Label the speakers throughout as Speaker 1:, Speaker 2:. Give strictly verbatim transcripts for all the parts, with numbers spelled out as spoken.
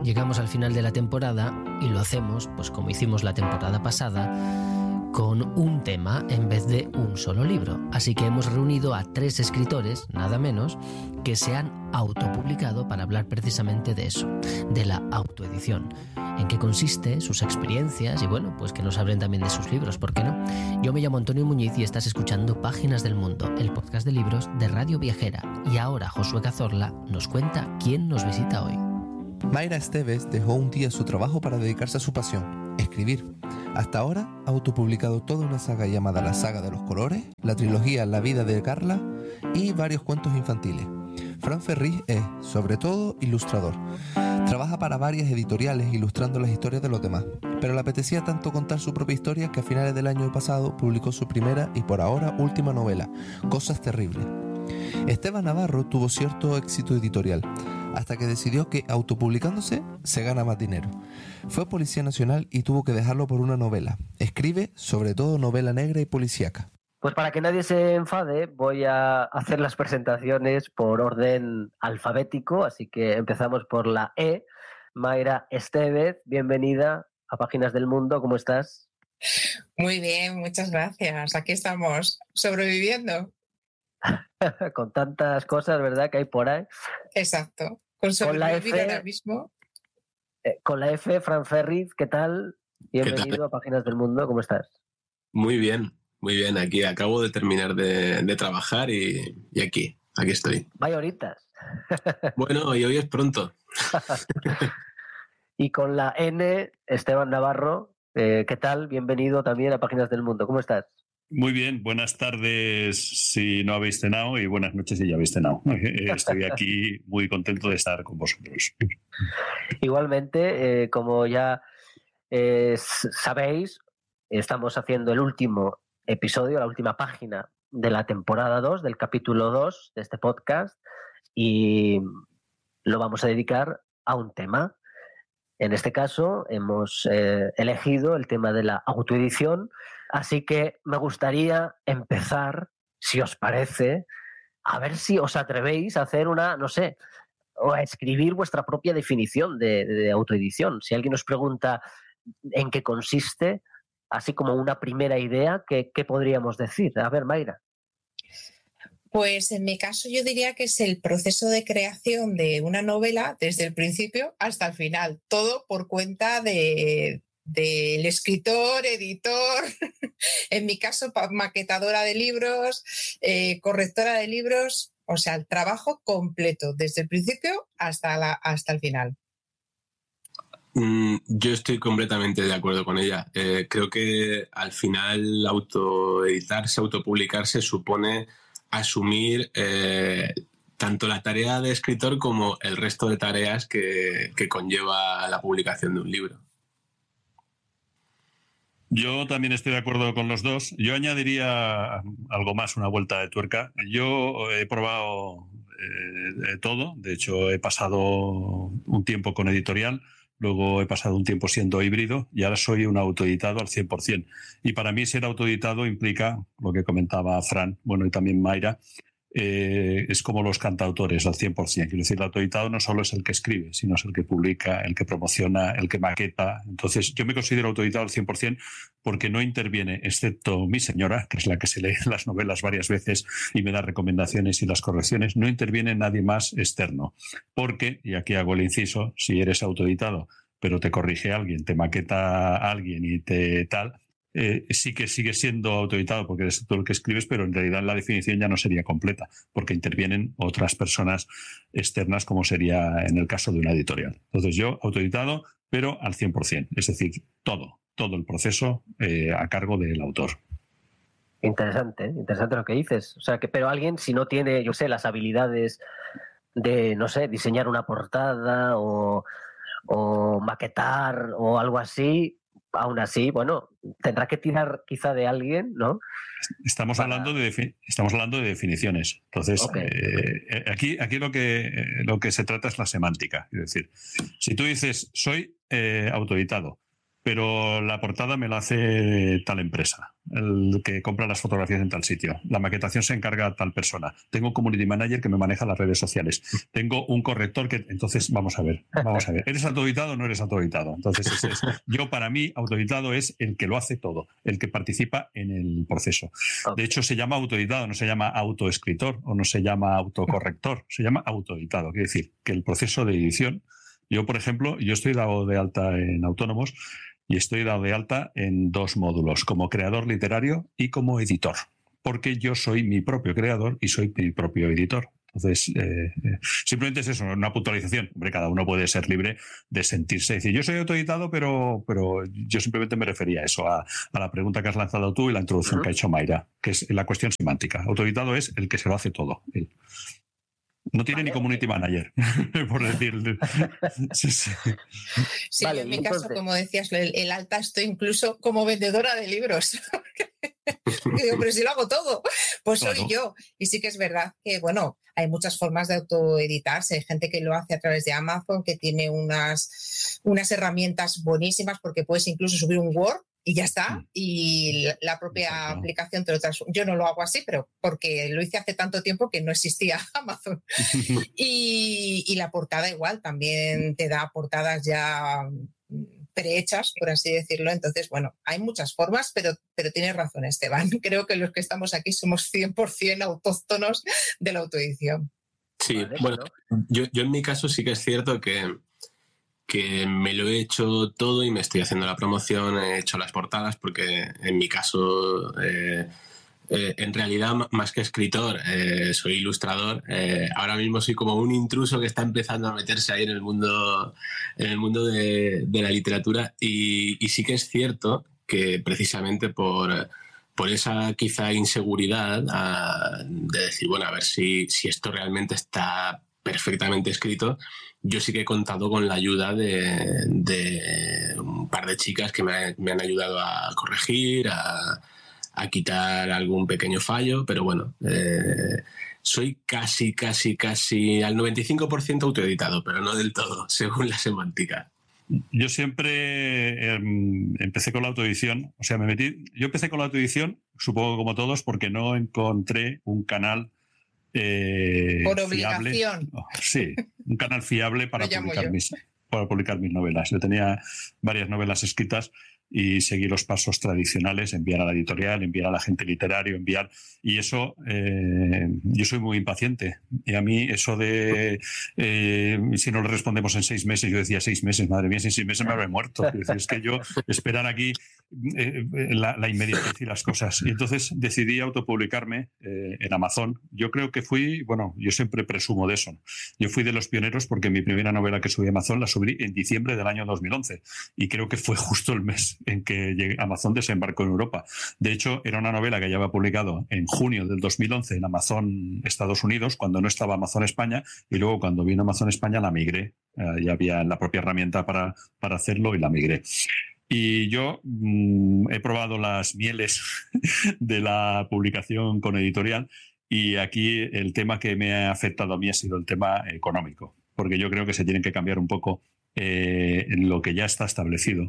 Speaker 1: llegamos al final de la temporada y lo hacemos, pues como hicimos la temporada pasada, con un tema en vez de un solo libro. Así que hemos reunido a tres escritores, nada menos, que se han autopublicado para hablar precisamente de eso, de la autoedición. En qué consiste, sus experiencias y bueno, pues que nos hablen también de sus libros, ¿por qué no? Yo me llamo Antonio Muñiz y estás escuchando Páginas del Mundo, el podcast de libros de Radio Viajera. Y ahora Josué Cazorla nos cuenta quién nos visita hoy.
Speaker 2: Mayra Esteves dejó un día su trabajo para dedicarse a su pasión, escribir. Hasta ahora ha autopublicado toda una saga llamada La Saga de los Colores, la trilogía La Vida de Carla y varios cuentos infantiles. Fran Ferris es, sobre todo, ilustrador. Trabaja para varias editoriales ilustrando las historias de los demás, pero le apetecía tanto contar su propia historia que a finales del año pasado publicó su primera y por ahora última novela, Cosas Terribles. Esteban Navarro tuvo cierto éxito editorial, hasta que decidió que autopublicándose se gana más dinero. Fue Policía Nacional y tuvo que dejarlo por una novela. Escribe sobre todo novela negra y policíaca.
Speaker 3: Pues para que nadie se enfade, voy a hacer las presentaciones por orden alfabético, así que empezamos por la E. Mayra Esteves, bienvenida a Páginas del Mundo, ¿cómo estás?
Speaker 4: Muy bien, muchas gracias. Aquí estamos, sobreviviendo.
Speaker 3: Con tantas cosas, ¿verdad?, que hay por ahí.
Speaker 4: Exacto. Con sobrevivir ahora mismo.
Speaker 3: Eh, con la F, Fran Ferris, ¿qué tal? Bienvenido ¿Qué tal? A Páginas del Mundo, ¿cómo estás?
Speaker 5: Muy bien, muy bien. Aquí acabo de terminar de, de trabajar y, y aquí, aquí estoy.
Speaker 3: Vaya horitas.
Speaker 5: Bueno, y hoy es pronto.
Speaker 3: Y con la N, Esteban Navarro, eh, ¿qué tal? Bienvenido también a Páginas del Mundo, ¿cómo estás?
Speaker 6: Muy bien, buenas tardes si no habéis cenado y buenas noches si ya habéis cenado. Estoy aquí muy contento de estar con vosotros.
Speaker 3: Igualmente, eh, como ya eh, sabéis, estamos haciendo el último episodio, la última página de la temporada dos, del capítulo dos de este podcast, y lo vamos a dedicar a un tema. En este caso hemos eh, elegido el tema de la autoedición, así que me gustaría empezar, si os parece, a ver si os atrevéis a hacer una, no sé, o a escribir vuestra propia definición de, de autoedición. Si alguien os pregunta en qué consiste, así como una primera idea, ¿qué, qué podríamos decir? A ver, Mayra.
Speaker 4: Pues en mi caso yo diría que es el proceso de creación de una novela desde el principio hasta el final, todo por cuenta de, del escritor, editor, en mi caso maquetadora de libros, eh, correctora de libros, o sea, el trabajo completo desde el principio hasta, la, hasta el final.
Speaker 5: Mm, yo estoy completamente de acuerdo con ella. Eh, creo que al final autoeditarse, autopublicarse supone asumir eh, tanto la tarea de escritor como el resto de tareas que, que conlleva la publicación de un libro.
Speaker 6: Yo también estoy de acuerdo con los dos. Yo añadiría algo más, una vuelta de tuerca. Yo he probado eh, todo. De hecho, he pasado un tiempo con editorial, luego he pasado un tiempo siendo híbrido y ahora soy un autoeditado al cien por ciento. Y para mí ser autoeditado implica, lo que comentaba Fran, bueno, y también Mayra, eh, es como los cantautores al cien por ciento. Quiero decir, el autoeditado no solo es el que escribe, sino es el que publica, el que promociona, el que maqueta. Entonces, yo me considero autoeditado al cien por ciento porque no interviene, excepto mi señora, que es la que se lee las novelas varias veces y me da recomendaciones y las correcciones, no interviene nadie más externo. Porque, y aquí hago el inciso, si eres autoeditado, pero te corrige alguien, te maqueta alguien y te tal, Eh, sí que sigue siendo autoeditado porque eres tú el que escribes, pero en realidad la definición ya no sería completa porque intervienen otras personas externas, como sería en el caso de una editorial. Entonces yo, autoeditado, pero al cien por ciento, es decir, todo, todo el proceso eh, a cargo del autor.
Speaker 3: Interesante, interesante lo que dices. O sea, que pero alguien, si no tiene, yo sé, las habilidades de, no sé, diseñar una portada o, o maquetar o algo así, aún así, bueno, tendrá que tirar quizá de alguien, ¿no?
Speaker 6: Estamos, Para... hablando, de defi- estamos hablando de definiciones. Entonces, okay. eh, aquí, aquí lo, que, eh, lo que se trata es la semántica. Es decir, si tú dices, soy eh, autoeditado, pero la portada me la hace tal empresa, el que compra las fotografías en tal sitio. La maquetación se encarga tal persona. Tengo un community manager que me maneja las redes sociales. Tengo un corrector que... Entonces, vamos a ver, vamos a ver. ¿Eres autoeditado o no eres autoeditado? Entonces, es, es, yo para mí, autoeditado es el que lo hace todo, el que participa en el proceso. De hecho, se llama autoeditado, no se llama autoescritor o no se llama autocorrector, se llama autoeditado. Quiere decir que el proceso de edición, yo, por ejemplo, yo estoy dado de alta en Autónomos y estoy dado de alta en dos módulos, como creador literario y como editor, porque yo soy mi propio creador y soy mi propio editor. Entonces, eh, eh, simplemente es eso, una puntualización. Hombre, cada uno puede ser libre de sentirse. Decir, yo soy autoeditado, pero, pero yo simplemente me refería a eso, a, a la pregunta que has lanzado tú y la introducción uh-huh. que ha hecho Mayra, que es la cuestión semántica. Autoeditado es el que se lo hace todo. Él. No tiene vale, ni community okay. manager, por decir. Sí, sí.
Speaker 4: sí vale, en mi entonces... caso, como decías, el, el alta estoy incluso como vendedora de libros. Digo, pero si lo hago todo, pues claro. soy yo. Y sí que es verdad que, bueno, hay muchas formas de autoeditarse. Hay gente que lo hace a través de Amazon, que tiene unas, unas herramientas buenísimas, porque puedes incluso subir un Word y ya está, y la propia Exacto. aplicación te lo transforma. Yo no lo hago así, pero porque lo hice hace tanto tiempo que no existía Amazon. y, y la portada igual, también te da portadas ya prehechas, por así decirlo. Entonces, bueno, hay muchas formas, pero, pero tienes razón, Esteban. Creo que los que estamos aquí somos cien por ciento autóctonos de la autoedición.
Speaker 5: Sí, vale, bueno, ¿no? yo, yo en mi caso sí que es cierto que que me lo he hecho todo y me estoy haciendo la promoción, he hecho las portadas, porque en mi caso, eh, eh, en realidad, más que escritor, eh, soy ilustrador. Eh, ahora mismo soy como un intruso que está empezando a meterse ahí en el mundo, en el mundo de, de la literatura, y, y sí que es cierto que precisamente por, por esa quizá inseguridad a, de decir, bueno, a ver si, si esto realmente está perfectamente escrito, yo sí que he contado con la ayuda de, de un par de chicas que me, me han ayudado a corregir, a, a quitar algún pequeño fallo, pero bueno, eh, soy casi, casi, casi al noventa y cinco por ciento autoeditado, pero no del todo, según la semántica.
Speaker 6: Yo siempre eh, empecé con la autoedición, o sea, me metí, yo empecé con la autoedición, supongo como todos, porque no encontré un canal Eh,
Speaker 4: por obligación.
Speaker 6: Fiable. Sí, un canal fiable para publicar, mis, para publicar mis novelas. Yo tenía varias novelas escritas y seguí los pasos tradicionales, enviar a la editorial, enviar al agente literario, enviar... Y eso, eh, yo soy muy impaciente. Y a mí eso de... Eh, si no le respondemos en seis meses, yo decía seis meses, madre mía, si en seis meses me habré muerto. Es, decir, es que yo esperar aquí eh, la, la inmediatez y las cosas. Y entonces decidí autopublicarme eh, en Amazon. Yo creo que fui... Bueno, yo siempre presumo de eso. Yo fui de los pioneros porque mi primera novela que subí a Amazon la subí en diciembre del año dos mil once. Y creo que fue justo el mes en que Amazon desembarcó en Europa. De hecho, era una novela que ya había publicado en junio del dos mil once en Amazon Estados Unidos, cuando no estaba Amazon España, y luego cuando vino Amazon España la migré. Uh, ya había la propia herramienta para, para hacerlo y la migré. Y yo mmm, he probado las mieles de la publicación con editorial, y aquí el tema que me ha afectado a mí ha sido el tema económico, porque yo creo que se tienen que cambiar un poco eh, lo que ya está establecido,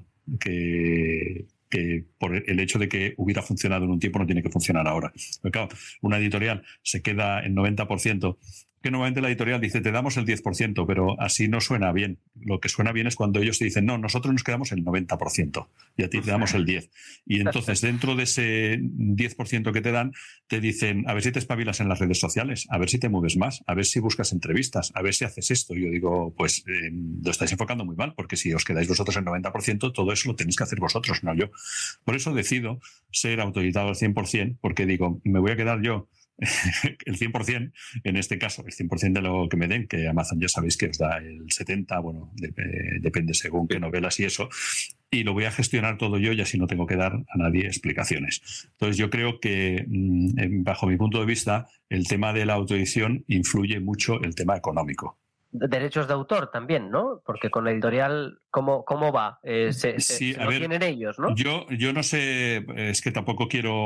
Speaker 6: que, que por el hecho de que hubiera funcionado en un tiempo no tiene que funcionar ahora. Porque claro, una editorial se queda en noventa por ciento, que normalmente la editorial dice te damos el diez por ciento, pero así no suena bien. Lo que suena bien es cuando ellos te dicen no, nosotros nos quedamos el noventa por ciento y a ti te damos el diez por ciento. Y entonces dentro de ese diez por ciento que te dan, te dicen a ver si te espabilas en las redes sociales, a ver si te mueves más, a ver si buscas entrevistas, a ver si haces esto. Y yo digo, pues eh, lo estáis enfocando muy mal, porque si os quedáis vosotros el noventa por ciento, todo eso lo tenéis que hacer vosotros, no yo. Por eso decido ser autoeditado al cien por ciento, porque digo, me voy a quedar yo el cien por ciento, en este caso, el cien por ciento de lo que me den, que Amazon ya sabéis que os da el setenta por ciento, bueno, de, eh, depende según qué novelas y eso, y lo voy a gestionar todo yo y así no tengo que dar a nadie explicaciones. Entonces yo creo que, mmm, bajo mi punto de vista, el tema de la autoedición influye mucho el tema económico.
Speaker 3: Derechos de autor también, ¿no? Porque con la editorial, ¿cómo, cómo va? Eh, se,
Speaker 6: sí,
Speaker 3: se,
Speaker 6: a
Speaker 3: lo
Speaker 6: ver,
Speaker 3: tienen ellos, ¿no?
Speaker 6: Yo, yo no sé, es que tampoco quiero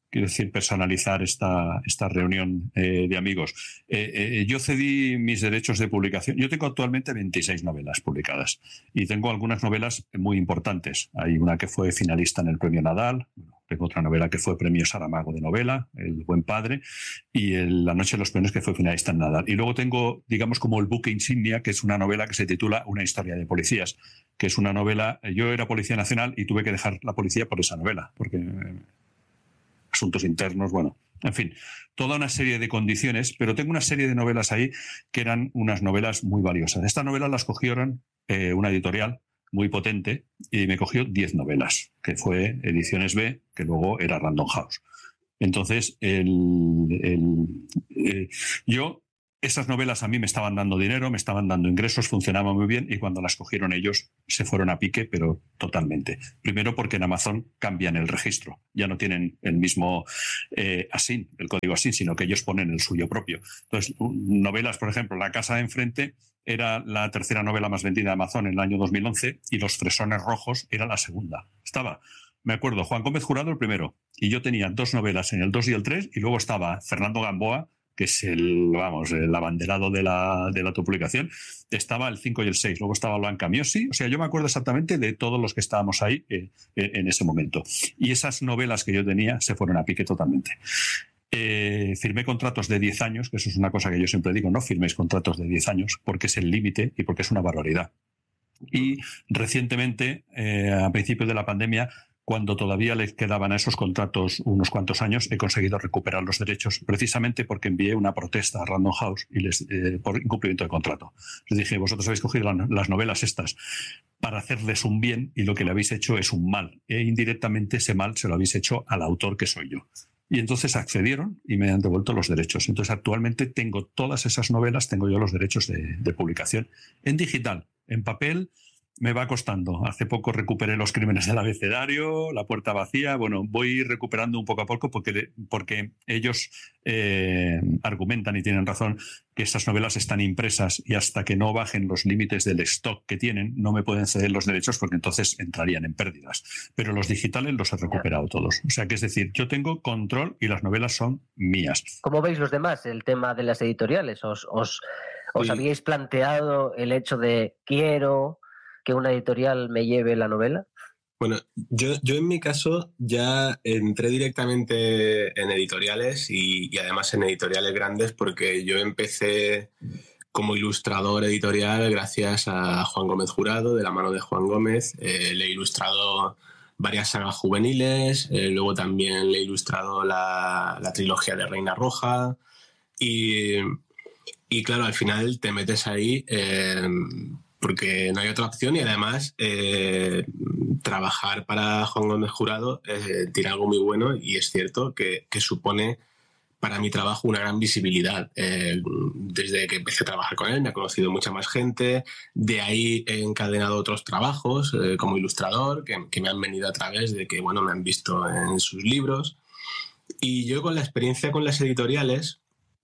Speaker 6: quiero decir, personalizar esta, esta reunión eh, de amigos. Eh, eh, yo cedí mis derechos de publicación. Yo tengo actualmente veintiséis novelas publicadas y tengo algunas novelas muy importantes. Hay una que fue finalista en el Premio Nadal, tengo otra novela que fue Premio Saramago de novela, El buen padre, y el La noche de los peones, que fue finalista en Nadal. Y luego tengo, digamos, como el buque insignia, que es una novela que se titula Una historia de policías, que es una novela... Yo era policía nacional y tuve que dejar la policía por esa novela, porque... Eh, asuntos internos, bueno, en fin, toda una serie de condiciones, pero tengo una serie de novelas ahí que eran unas novelas muy valiosas. Estas novelas las cogieron eh, una editorial muy potente y me cogió diez novelas, que fue Ediciones B, que luego era Random House. Entonces, el, el, eh, yo... Esas novelas a mí me estaban dando dinero, me estaban dando ingresos, funcionaban muy bien, y cuando las cogieron ellos se fueron a pique, pero totalmente. Primero porque en Amazon cambian el registro, ya no tienen el mismo eh, A S I N, el código A S I N, sino que ellos ponen el suyo propio. Entonces, novelas, por ejemplo, La casa de enfrente era la tercera novela más vendida de Amazon en el año dos mil once y Los fresones rojos era la segunda. Estaba... Me acuerdo, Juan Gómez Jurado el primero, y yo tenía dos novelas en el dos y el tres, y luego estaba Fernando Gamboa, que es el, vamos, el abanderado de la, de la autopublicación, estaba el cinco y el seis, luego estaba Blanca Miosi, o sea, yo me acuerdo exactamente de todos los que estábamos ahí eh, eh, en ese momento. Y esas novelas que yo tenía se fueron a pique totalmente. Eh, firmé contratos de diez años, que eso es una cosa que yo siempre digo, no firméis contratos de diez años, porque es el límite y porque es una barbaridad. Y recientemente, eh, a principios de la pandemia, cuando todavía les quedaban a esos contratos unos cuantos años, he conseguido recuperar los derechos precisamente porque envié una protesta a Random House y les, eh, por incumplimiento de contrato. Les dije, vosotros habéis cogido la, las novelas estas para hacerles un bien y lo que le habéis hecho es un mal. E indirectamente ese mal se lo habéis hecho al autor, que soy yo. Y entonces accedieron y me han devuelto los derechos. Entonces actualmente tengo todas esas novelas, tengo yo los derechos de, de publicación en digital, en papel. Me va costando. Hace poco recuperé Los crímenes del abecedario, La puerta vacía. Bueno, voy recuperando un poco a poco porque, porque ellos eh, argumentan y tienen razón que estas novelas están impresas y hasta que no bajen los límites del stock que tienen no me pueden ceder los derechos porque entonces entrarían en pérdidas. Pero los digitales los he recuperado todos. O sea que es decir, yo tengo control y las novelas son mías.
Speaker 3: ¿Cómo veis los demás el tema de las editoriales? ¿Os, os, os
Speaker 5: Sí.
Speaker 3: habíais planteado el hecho de quiero que una editorial me lleve la novela?
Speaker 5: Bueno, yo, yo en mi caso ya entré directamente en editoriales y, y además en editoriales grandes porque yo empecé como ilustrador editorial gracias a Juan Gómez Jurado, de la mano de Juan Gómez. Eh, le he ilustrado varias sagas juveniles, eh, luego también le he ilustrado la, la trilogía de Reina Roja y, y claro, al final te metes ahí eh, porque no hay otra opción y además eh, trabajar para Juan Gómez Jurado eh, tiene algo muy bueno y es cierto que, que supone para mi trabajo una gran visibilidad. Eh, desde que empecé a trabajar con él me ha conocido mucha más gente, de ahí he encadenado otros trabajos eh, como ilustrador que, que me han venido a través de que bueno, me han visto en sus libros. Y yo con la experiencia con las editoriales,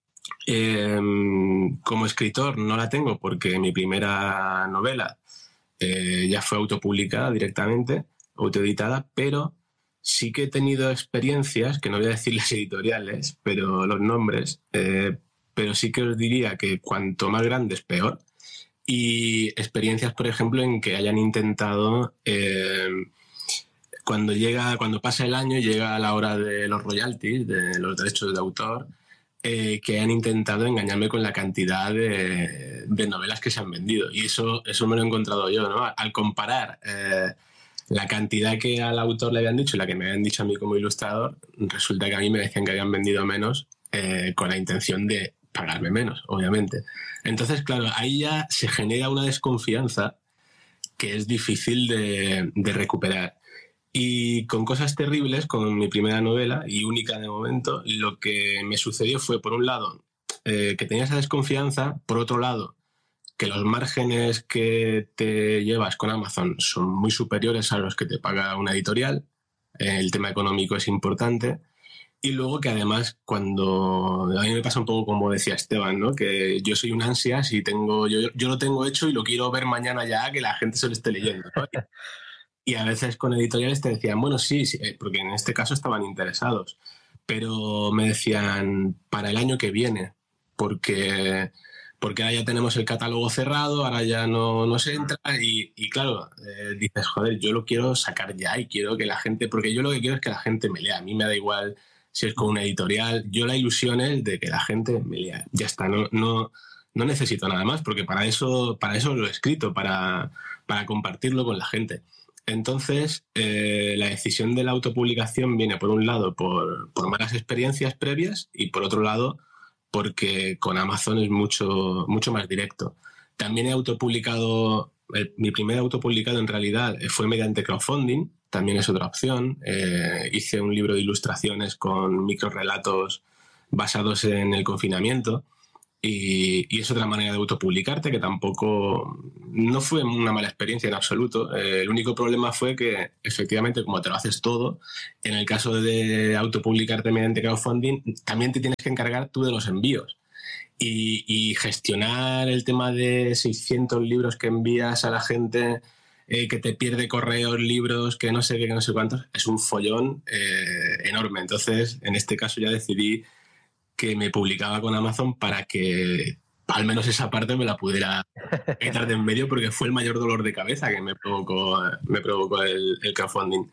Speaker 5: eh, como escritor no la tengo porque mi primera novela eh, ya fue autopublicada directamente, autoeditada, pero sí que he tenido experiencias, que no voy a decir las editoriales, pero los nombres, eh, pero sí que os diría que cuanto más grande es peor. Y experiencias, por ejemplo, en que hayan intentado, eh, cuando, llega, cuando pasa el año, llega la hora de los royalties, de los derechos de autor, eh, que han intentado engañarme con la cantidad de, de novelas que se han vendido. Y eso, eso me lo he encontrado yo, ¿no? Al comparar Eh, la cantidad que al autor le habían dicho y la que me habían dicho a mí como ilustrador, resulta que a mí me decían que habían vendido menos eh, con la intención de pagarme menos, obviamente. Entonces, claro, ahí ya se genera una desconfianza que es difícil de, de recuperar. Y con cosas terribles, con mi primera novela y única de momento, lo que me sucedió fue, por un lado, eh, que tenía esa desconfianza, por otro lado, que los márgenes que te llevas con Amazon son muy superiores a los que te paga una editorial. El tema económico es importante. Y luego que además, cuando a mí me pasa un poco como decía Esteban, ¿no? Que yo soy un ansias y tengo, yo, yo lo tengo hecho y lo quiero ver mañana ya, que la gente se lo esté leyendo, ¿no? Y a veces con editoriales te decían, bueno, sí, sí, porque en este caso estaban interesados. pero me decían para el año que viene, porque, porque ahora ya tenemos el catálogo cerrado, ahora ya no, no se entra y, y claro, eh, dices, joder, yo lo quiero sacar ya y quiero que la gente, porque yo lo que quiero es que la gente me lea, a mí me da igual si es con una editorial, yo la ilusión es de que la gente me lea, ya está, no, no, no necesito nada más, porque para eso, para eso lo he escrito, para, para compartirlo con la gente. Entonces, eh, la decisión de la autopublicación viene por un lado por, por malas experiencias previas y por otro lado porque con Amazon es mucho, mucho más directo. También he autopublicado, el, mi primer autopublicado en realidad fue mediante crowdfunding, también es otra opción. Eh, hice un libro de ilustraciones con microrelatos basados en el confinamiento. Y, y es otra manera de autopublicarte que tampoco no fue una mala experiencia en absoluto. Eh, el único problema fue que efectivamente como te lo haces todo, en el caso de autopublicarte mediante crowdfunding también te tienes que encargar tú de los envíos y, y gestionar el tema de seiscientos libros que envías a la gente, eh, que te pierde correos, libros, que no sé qué, que no sé cuántos, es un follón eh, enorme. Entonces en este caso ya decidí que me publicaba con Amazon para que al menos esa parte me la pudiera quitar de en medio, porque fue el mayor dolor de cabeza que me provocó, me provocó el, el crowdfunding.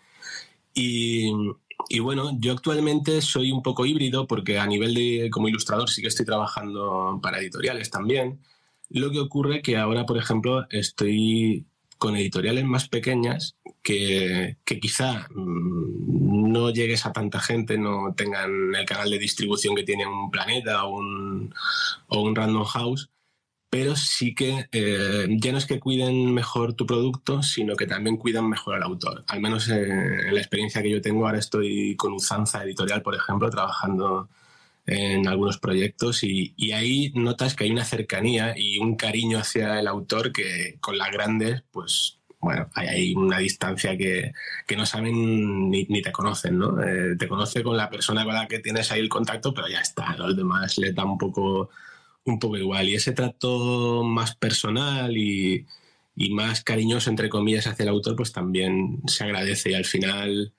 Speaker 5: Y, y bueno, yo actualmente soy un poco híbrido porque a nivel de como ilustrador sí que estoy trabajando para editoriales también. Lo que ocurre que ahora, por ejemplo, estoy con editoriales más pequeñas que, que quizá mmm, no llegues a tanta gente, no tengan el canal de distribución que tiene un Planeta o un, o un Random House, pero sí que eh, ya no es que cuiden mejor tu producto, sino que también cuidan mejor al autor. Al menos eh, en la experiencia que yo tengo, ahora estoy con Uzanza Editorial, por ejemplo, trabajando en algunos proyectos y, y ahí notas que hay una cercanía y un cariño hacia el autor que con las grandes, pues bueno, hay, hay una distancia que, que no saben ni, ni te conocen, ¿no? Eh, te conoce con la persona con la que tienes ahí el contacto, pero ya está, los demás les da un poco, un poco igual. Y ese trato más personal y, y más cariñoso, entre comillas, hacia el autor, pues también se agradece y al final...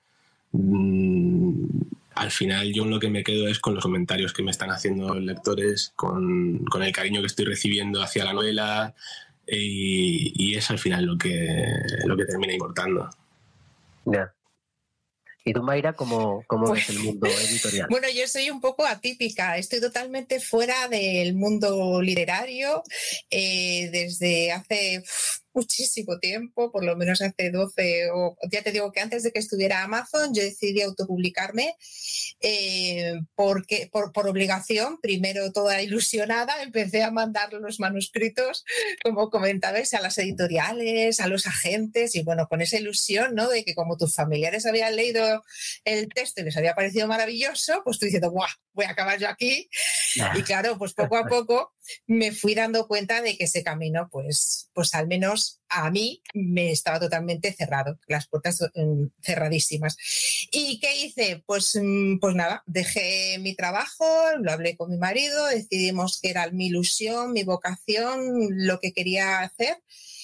Speaker 5: Mmm, Al final yo lo que me quedo es con los comentarios que me están haciendo los lectores, con, con el cariño que estoy recibiendo hacia la novela y, y es al final lo que, lo que termina importando.
Speaker 3: Yeah. ¿Y tú, Mayra, cómo, cómo
Speaker 4: pues,
Speaker 3: ves el mundo editorial?
Speaker 4: Bueno, yo soy un poco atípica, estoy totalmente fuera del mundo literario eh, desde hace uf, muchísimo tiempo, por lo menos hace doce, o ya te digo que antes de que estuviera Amazon yo decidí autopublicarme eh, porque, por, por obligación, primero toda ilusionada, empecé a mandar los manuscritos, como comentabais, a las editoriales, a los agentes y bueno, con esa ilusión, ¿no?, de que como tus familiares habían leído el texto y les había parecido maravilloso, pues tú diciendo, ¡buah! Voy a acabar yo aquí. Y claro, pues poco a poco me fui dando cuenta de que ese camino, pues, pues al menos a mí me estaba totalmente cerrado, las puertas um, cerradísimas. ¿Y qué hice? Pues, um, pues nada, dejé mi trabajo, lo hablé con mi marido, decidimos que era mi ilusión, mi vocación, lo que quería hacer.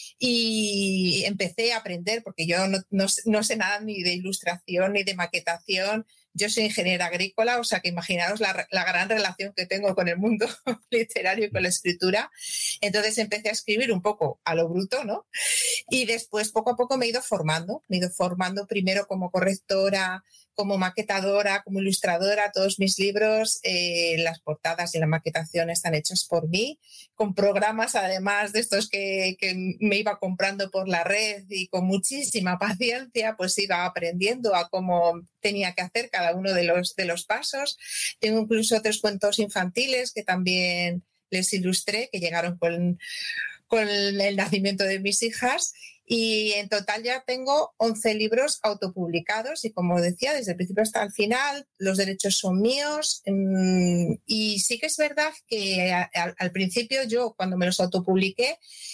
Speaker 4: Y empecé a aprender, porque yo no, no, no sé nada ni de ilustración ni de maquetación. Yo soy ingeniera agrícola, o sea que imaginaos la, la gran relación que tengo con el mundo literario y con la escritura. Entonces empecé a escribir un poco a lo bruto, ¿no? Y después poco a poco me he ido formando. Me he ido formando primero como correctora, como maquetadora, como ilustradora. Todos mis libros, eh, las portadas y la maquetación están hechas por mí, con programas además de estos que, que me iba comprando por la red y con muchísima paciencia pues iba aprendiendo a cómo tenía que hacer cada uno de los, de los pasos. Tengo incluso otros cuentos infantiles que también les ilustré, que llegaron con, con el nacimiento de mis hijas. Y en total ya tengo once libros autopublicados y como decía, desde el principio hasta el final, los derechos son míos. Y sí que es verdad que al, al principio yo, cuando me los autopubliqué,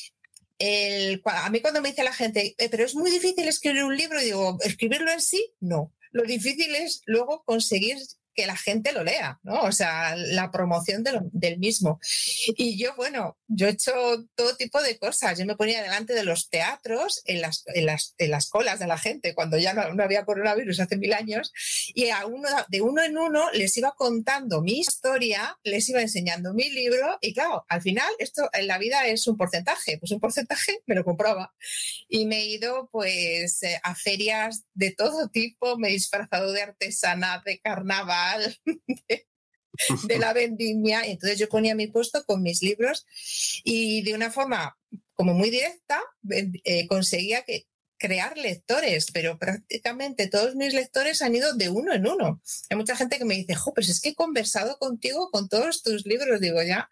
Speaker 4: el, a mí cuando me dice la gente, eh, pero es muy difícil escribir un libro, y digo, ¿escribirlo en sí? No. Lo difícil es luego conseguir que la gente lo lea, ¿no? O sea, la promoción de lo, del mismo. Y yo, bueno, yo he hecho todo tipo de cosas. Yo me ponía delante de los teatros, en las, en las, en las colas de la gente, cuando ya no, no había coronavirus hace mil años, y a uno, de uno en uno les iba contando mi historia, les iba enseñando mi libro, y claro, al final esto en la vida es un porcentaje, pues un porcentaje me lo compraba. Y me he ido pues a ferias de todo tipo, me he disfrazado de artesana, de carnaval, de, de la vendimia, y entonces yo ponía mi puesto con mis libros y de una forma como muy directa eh, conseguía que crear lectores, pero prácticamente todos mis lectores han ido de uno en uno. Hay mucha gente que me dice, jo, pues es que he conversado contigo con todos tus libros, digo ya.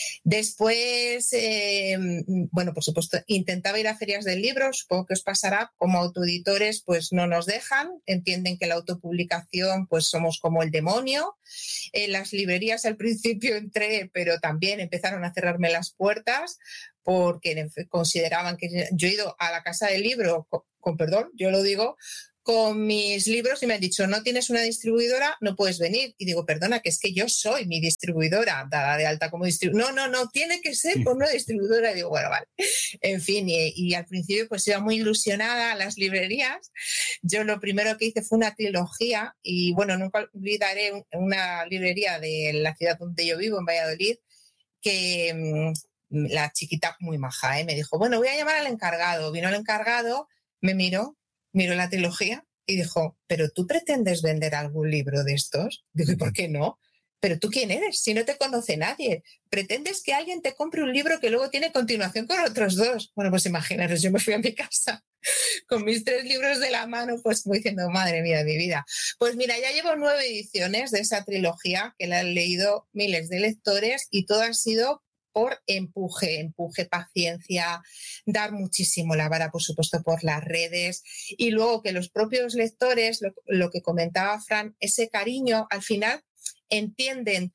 Speaker 4: Después, eh, bueno, por supuesto, intentaba ir a ferias del libro, supongo que os pasará, como autoeditores pues no nos dejan, entienden que la autopublicación pues somos como el demonio. En las librerías al principio entré, pero también empezaron a cerrarme las puertas, porque consideraban que yo he ido a la casa del libro, con, con perdón, yo lo digo, con mis libros y me han dicho, no tienes una distribuidora, no puedes venir. Y digo, perdona, que es que yo soy mi distribuidora, dada de alta como distribuidora. No, no, no, tiene que ser con una distribuidora. Y digo, bueno, vale. En fin, y, y al principio pues iba muy ilusionada a las librerías. Yo lo primero que hice fue una trilogía y bueno, nunca olvidaré una librería de la ciudad donde yo vivo, en Valladolid, que la chiquita muy maja, ¿eh? Me dijo, bueno, voy a llamar al encargado. Vino el encargado, me miró, miró la trilogía y dijo, ¿pero tú pretendes vender algún libro de estos? Digo, ¿y por qué no? ¿Pero tú quién eres? Si no te conoce nadie. ¿Pretendes que alguien te compre un libro que luego tiene continuación con otros dos? Bueno, pues imaginaros, yo me fui a mi casa con mis tres libros de la mano, pues como diciendo, madre mía de mi vida. Pues mira, ya llevo nueve ediciones de esa trilogía que la han leído miles de lectores y todo ha sido por empuje, empuje, paciencia, dar muchísimo la vara, por supuesto, por las redes y luego que los propios lectores, lo, lo que comentaba Fran, ese cariño, al final entienden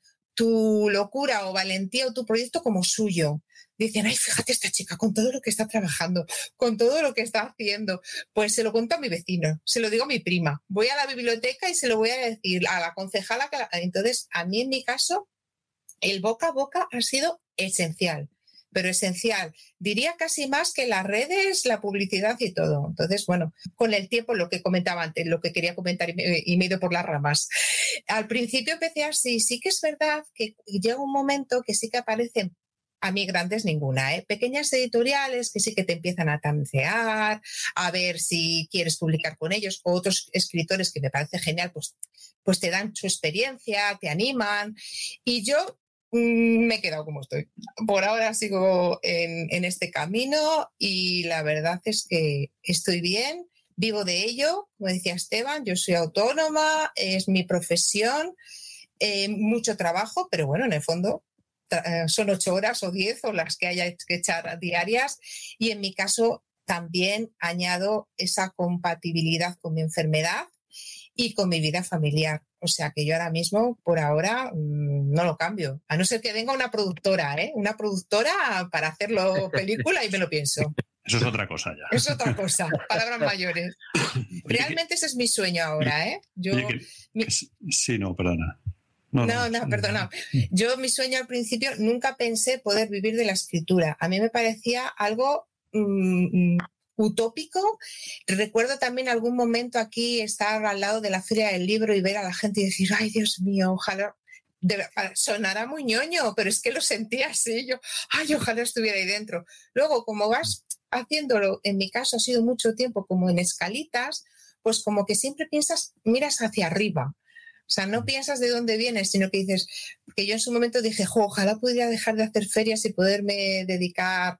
Speaker 4: tu locura o valentía o tu proyecto como suyo. Dicen, ay, fíjate esta chica con todo lo que está trabajando, con todo lo que está haciendo. Pues se lo cuento a mi vecino, se lo digo a mi prima. Voy a la biblioteca y se lo voy a decir a la concejala. Que la... Entonces, a mí en mi caso, el boca a boca ha sido esencial, pero esencial. Diría casi más que las redes, la publicidad y todo. Entonces, bueno, con el tiempo, lo que comentaba antes, lo que quería comentar y me, y me he ido por las ramas. Al principio empecé así. Sí que es verdad que llega un momento que sí que aparecen, a mí grandes ninguna, ¿eh? Pequeñas editoriales que sí que te empiezan a tantear, a ver si quieres publicar con ellos, o otros escritores que me parece genial, pues, pues te dan su experiencia, te animan. Y yo me he quedado como estoy. Por ahora sigo en, en este camino y la verdad es que estoy bien, vivo de ello, como decía Esteban, yo soy autónoma, es mi profesión, eh, mucho trabajo, pero bueno, en el fondo eh, son ocho horas o diez o las que haya que echar diarias y en mi caso también añado esa compatibilidad con mi enfermedad y con mi vida familiar. O sea que yo ahora mismo, por ahora, mmm, no lo cambio. A no ser que venga una productora, ¿eh? Una productora para hacerlo película y me lo pienso.
Speaker 6: Eso es otra cosa ya.
Speaker 4: Es otra cosa, palabras mayores. Realmente ese es mi sueño ahora, ¿eh? Yo,
Speaker 6: Oye, que,
Speaker 4: mi...
Speaker 6: que, sí, no, perdona. No,
Speaker 4: no, no, no, perdona. Yo mi sueño al principio nunca pensé poder vivir de la escritura. A mí me parecía algo... Mmm, utópico. Recuerdo también algún momento aquí estar al lado de la Feria del Libro y ver a la gente y decir, ay, Dios mío, ojalá, de, sonará muy ñoño, pero es que lo sentía así, yo, ay, ojalá estuviera ahí dentro. Luego, como vas haciéndolo, en mi caso ha sido mucho tiempo como en escalitas, pues como que siempre piensas, miras hacia arriba. O sea, no piensas de dónde vienes, sino que dices, que yo en su momento dije, jo, ojalá pudiera dejar de hacer ferias y poderme dedicar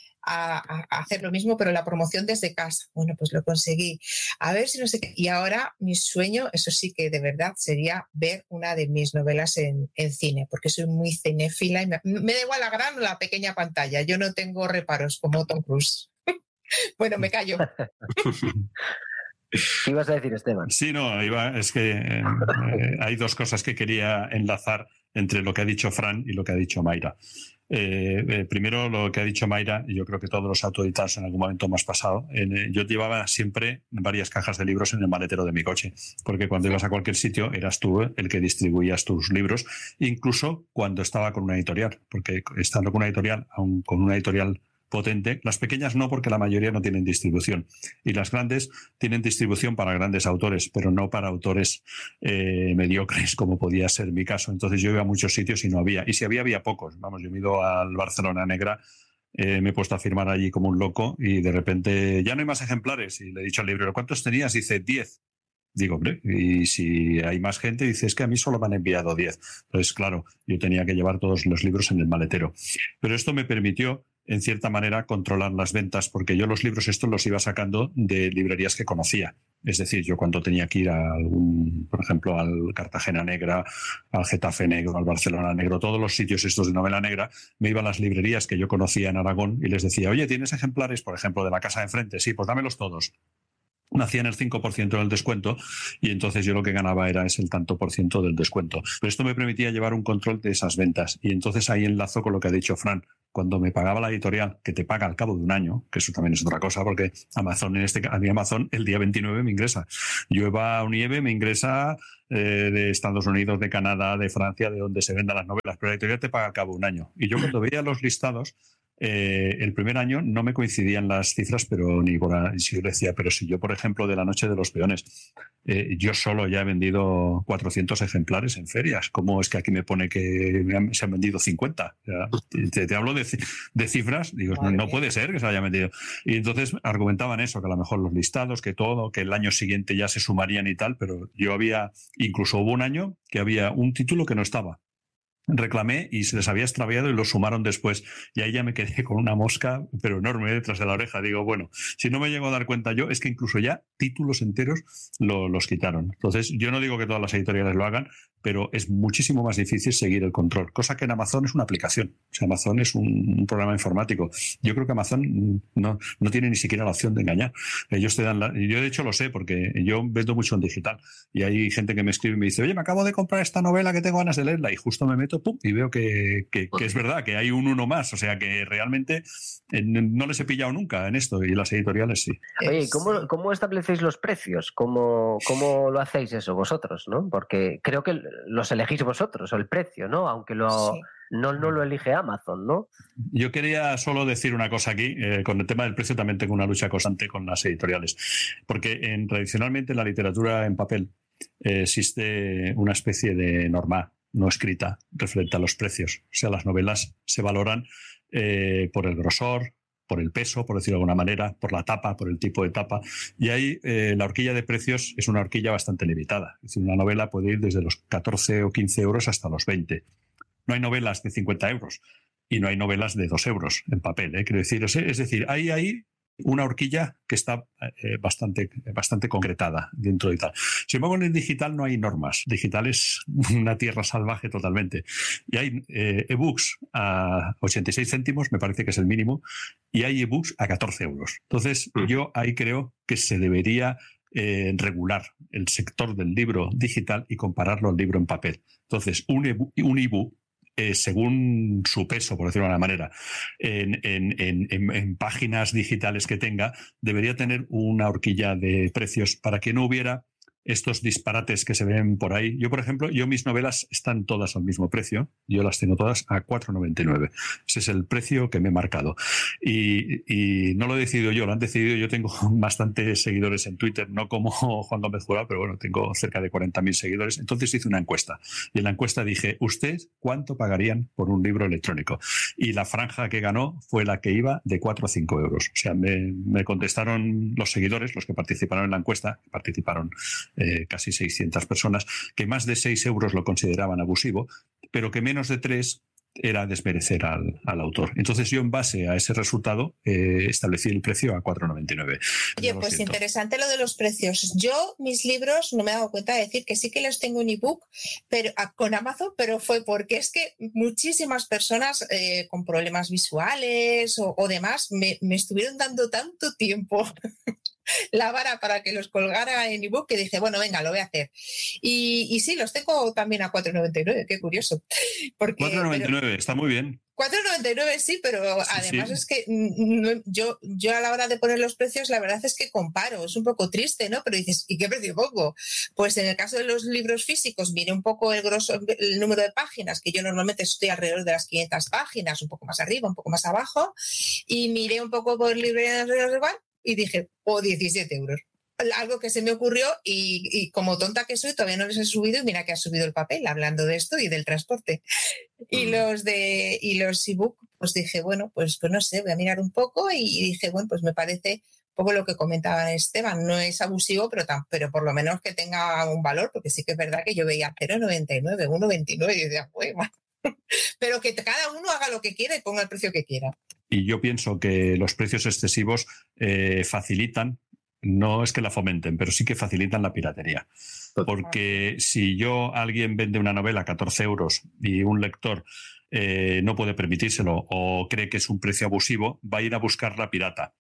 Speaker 4: A, a hacer lo mismo, pero la promoción desde casa. Bueno, pues lo conseguí. A ver si no sé qué. Y ahora mi sueño, eso sí que de verdad, sería ver una de mis novelas en, en cine, porque soy muy cinéfila y me, me da igual la gran o la pequeña pantalla. Yo no tengo reparos como Tom Cruise. Bueno, me callo.
Speaker 3: ¿Qué ibas a decir, Esteban?
Speaker 6: Sí, no, iba, es que eh, eh, hay dos cosas que quería enlazar entre lo que ha dicho Fran y lo que ha dicho Mayra. Eh, eh, primero, lo que ha dicho Mayra, y yo creo que todos los autoeditados en algún momento más pasado, eh, yo llevaba siempre varias cajas de libros en el maletero de mi coche, porque cuando ibas a cualquier sitio eras tú el que distribuías tus libros, incluso cuando estaba con una editorial, porque estando con una editorial, aun con una editorial potente, las pequeñas no, porque la mayoría no tienen distribución, y las grandes tienen distribución para grandes autores, pero no para autores eh, mediocres, como podía ser mi caso. Entonces yo iba a muchos sitios y no había, y si había, había pocos. Vamos, yo me he ido al Barcelona Negra, eh, me he puesto a firmar allí como un loco, y de repente ya no hay más ejemplares, y le he dicho al librero, ¿cuántos tenías? Dice, diez. Digo, hombre, y si hay más gente, dice, es que a mí solo me han enviado diez. Entonces, claro, yo tenía que llevar todos los libros en el maletero. Pero esto me permitió, en cierta manera, controlar las ventas, porque yo los libros estos los iba sacando de librerías que conocía. Es decir, yo cuando tenía que ir a algún, por ejemplo, al Cartagena Negra, al Getafe Negro, al Barcelona Negro, todos los sitios estos de novela negra, me iba a las librerías que yo conocía en Aragón y les decía, oye, ¿tienes ejemplares, por ejemplo, de La Casa de Enfrente? Sí, pues dámelos todos. Me hacían el cinco por ciento del descuento y entonces yo lo que ganaba era ese el tanto por ciento del descuento. Pero esto me permitía llevar un control de esas ventas, y entonces ahí enlazo con lo que ha dicho Fran. Cuando me pagaba la editorial, que te paga al cabo de un año, que eso también es otra cosa, porque Amazon, en este, a mí Amazon el día veintinueve me ingresa. Yo iba a Unieve, me ingresa eh, de Estados Unidos, de Canadá, de Francia, de donde se vendan las novelas, pero la editorial te paga al cabo de un año. Y yo cuando veía los listados, Eh, el primer año no me coincidían las cifras, pero ni por ahí. Si yo decía, pero si yo, por ejemplo, de La Noche de los Peones, eh, yo solo ya he vendido cuatrocientos ejemplares en ferias, ¿cómo es que aquí me pone que me han, se han vendido cincuenta? O sea, te, te hablo de, de cifras, digo, no, no puede ser que se haya vendido. Y entonces argumentaban eso, que a lo mejor los listados, que todo, que el año siguiente ya se sumarían y tal, pero yo había, incluso hubo un año que había un título que no estaba. Reclamé y se les había extraviado y lo sumaron después. Y ahí ya me quedé con una mosca, pero enorme, detrás de la oreja. Digo, bueno, si no me llego a dar cuenta yo, es que incluso ya títulos enteros lo, los quitaron. Entonces, yo no digo que todas las editoriales lo hagan, pero es muchísimo más difícil seguir el control. Cosa que en Amazon es una aplicación. O sea, Amazon es un, un programa informático. Yo creo que Amazon no, no tiene ni siquiera la opción de engañar. Ellos te dan la... Yo, de hecho, lo sé, porque yo vendo mucho en digital. Y hay gente que me escribe y me dice, oye, me acabo de comprar esta novela que tengo ganas de leerla. Y justo me meto, pum, y veo que, que, que es verdad, que hay un uno más. O sea, que realmente eh, no les he pillado nunca en esto, y las editoriales sí.
Speaker 3: Oye, ¿cómo, cómo establecéis los precios? ¿Cómo, ¿Cómo lo hacéis eso vosotros, no? Porque creo que los elegís vosotros, o el precio, ¿no? Aunque lo, sí. no, no lo elige Amazon, ¿no?
Speaker 6: Yo quería solo decir una cosa aquí. Eh, con el tema del precio también tengo una lucha constante con las editoriales. Porque en, tradicionalmente en la literatura en papel eh, existe una especie de norma no escrita referente a los precios. O sea, las novelas se valoran eh, por el grosor, por el peso, por decirlo de alguna manera, por la tapa, por el tipo de tapa. Y ahí eh, la horquilla de precios es una horquilla bastante limitada. Es decir, una novela puede ir desde los catorce o quince euros hasta los veinte. No hay novelas de cincuenta euros y no hay novelas de dos euros en papel. ¿eh? Quiero decir, es decir, hay ahí una horquilla que está eh, bastante, bastante concretada dentro de tal. Sin embargo, en el digital no hay normas. Digital es una tierra salvaje totalmente. Y hay eh, ebooks a ochenta y seis céntimos, me parece que es el mínimo, y hay ebooks a catorce euros. Entonces, mm. yo ahí creo que se debería eh, regular el sector del libro digital y compararlo al libro en papel. Entonces, un ebook, un ebook Eh, según su peso, por decirlo de alguna manera, en, en, en, en páginas digitales que tenga, debería tener una horquilla de precios para que no hubiera estos disparates que se ven por ahí. Yo, por ejemplo, yo mis novelas están todas al mismo precio. Yo las tengo todas a cuatro noventa y nueve. Ese es el precio que me he marcado. Y, y no lo he decidido yo, lo han decidido. Yo tengo bastantes seguidores en Twitter, no como Juan Gómez Jurado, pero bueno, tengo cerca de cuarenta mil seguidores. Entonces hice una encuesta. Y en la encuesta dije, ¿usted cuánto pagarían por un libro electrónico? Y la franja que ganó fue la que iba de cuatro a cinco euros. O sea, me, me contestaron los seguidores, los que participaron en la encuesta, participaron Eh, casi seiscientas personas, que más de seis euros lo consideraban abusivo, pero que menos de tres era desmerecer al, al autor. Entonces yo, en base a ese resultado, eh, establecí el precio a cuatro noventa y nueve.
Speaker 4: Oye, pues siento. Interesante lo de los precios. Yo mis libros no me he dado cuenta de decir que sí que los tengo en ebook, pero con Amazon, pero fue porque es que muchísimas personas eh, con problemas visuales o, o demás me, me estuvieron dando tanto tiempo la vara para que los colgara en ebook, que dije, bueno, venga, lo voy a hacer. Y, y sí, los tengo también a cuatro noventa y nueve, qué curioso.
Speaker 6: cuatro noventa y nueve, pero, está muy bien.
Speaker 4: cuatro noventa y nueve sí, pero sí, además sí. Es que no, yo, yo a la hora de poner los precios, la verdad es que comparo, es un poco triste, ¿no? Pero dices, ¿y qué precio pongo? Pues en el caso de los libros físicos, miré un poco el grosso, el número de páginas, que yo normalmente estoy alrededor de las quinientas páginas, un poco más arriba, un poco más abajo, y miré un poco por librerías de igual y dije, oh, diecisiete euros. Algo que se me ocurrió y, y como tonta que soy todavía no les he subido y mira que ha subido el papel hablando de esto y del transporte. Y mm. los de y los ebook, pues dije, bueno, pues, pues no sé, voy a mirar un poco y dije, bueno, pues me parece un poco lo que comentaba Esteban, no es abusivo, pero, tan, pero por lo menos que tenga un valor, porque sí que es verdad que yo veía cero noventa y nueve, uno veintinueve y decía, bueno, pero que cada uno haga lo que quiera y ponga el precio que quiera.
Speaker 6: Y yo pienso que los precios excesivos eh, facilitan, no es que la fomenten, pero sí que facilitan la piratería. Porque si yo, alguien vende una novela a catorce euros y un lector eh, no puede permitírselo o cree que es un precio abusivo, va a ir a buscar la pirata.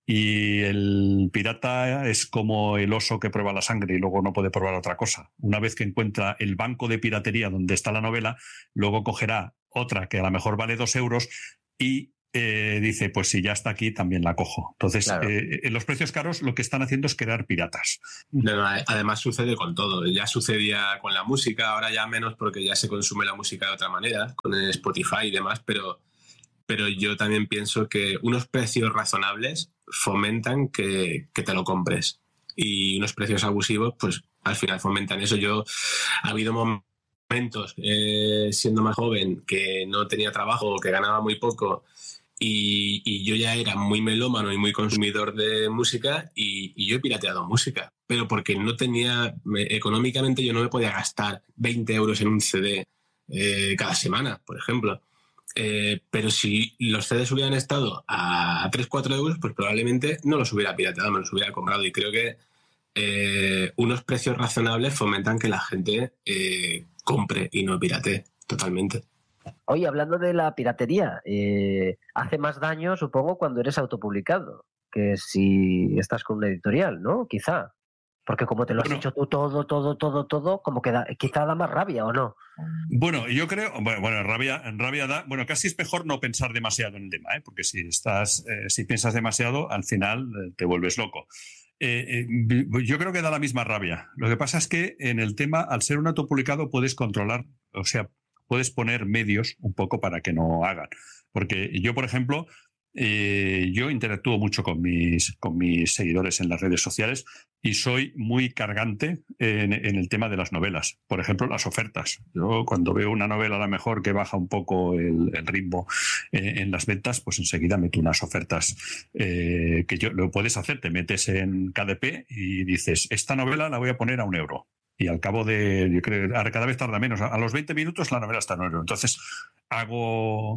Speaker 6: Y el pirata es como el oso que prueba la sangre y luego no puede probar otra cosa. Una vez que encuentra el banco de piratería donde está la novela, luego cogerá otra que a lo mejor vale dos euros y Eh, dice, pues si ya está aquí, también la cojo. Entonces, claro. eh, en los precios caros lo que están haciendo es crear piratas.
Speaker 5: No, no, además sucede con todo. Ya sucedía con la música, ahora ya menos porque ya se consume la música de otra manera, con el Spotify y demás, pero, pero yo también pienso que unos precios razonables fomentan que, que te lo compres. Y unos precios abusivos, pues al final fomentan eso. Yo, ha habido momentos, eh, siendo más joven, que no tenía trabajo, que ganaba muy poco, Y, y yo ya era muy melómano y muy consumidor de música y, y yo he pirateado música, pero porque no tenía, económicamente yo no me podía gastar veinte euros en un C D eh, cada semana, por ejemplo. Eh, pero si los C Ds hubieran estado a tres cuatro euros, pues probablemente no los hubiera pirateado, me los hubiera comprado. Y creo que eh, unos precios razonables fomentan que la gente eh, compre y no piratee totalmente.
Speaker 3: Oye, hablando de la piratería, eh, hace más daño, supongo, cuando eres autopublicado, que si estás con una editorial, ¿no? Quizá. Porque como te lo has bueno, hecho tú todo, todo, todo, todo, como que da, quizá da más rabia, ¿o no?
Speaker 6: Bueno, yo creo, bueno, rabia, rabia da, bueno, casi es mejor no pensar demasiado en el tema, ¿eh? Porque si estás, eh, si piensas demasiado, al final eh, te vuelves loco. Eh, eh, yo creo que da la misma rabia. Lo que pasa es que en el tema, al ser un autopublicado, puedes controlar, o sea, puedes poner medios un poco para que no hagan. Porque yo, por ejemplo, eh, yo interactúo mucho con mis, con mis seguidores en las redes sociales y soy muy cargante en, en el tema de las novelas. Por ejemplo, las ofertas. Yo cuando veo una novela a lo mejor que baja un poco el, el ritmo eh, en las ventas, pues enseguida meto unas ofertas eh, que yo lo puedes hacer. Te metes en K D P y dices, esta novela la voy a poner a un euro. Y al cabo de, yo creo, cada vez tarda menos. A los veinte minutos la novela está en euro. Entonces hago